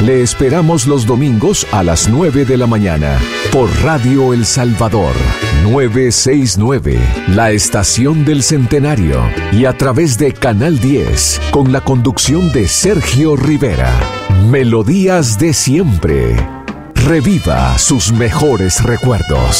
Le esperamos los domingos a las 9 de la mañana por Radio El Salvador 969, la estación del Centenario, y a través de Canal 10 con la conducción de Sergio Rivera. Melodías de siempre. Reviva sus mejores recuerdos.